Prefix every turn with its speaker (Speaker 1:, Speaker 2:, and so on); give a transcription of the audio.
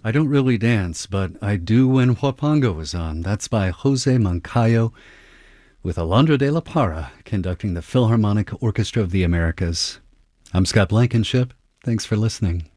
Speaker 1: I don't really dance, but I do when Huapango is on. That's by Jose Moncayo with Alondra de la Parra conducting the Philharmonic Orchestra of the Americas. I'm Scott Blankenship. Thanks for listening.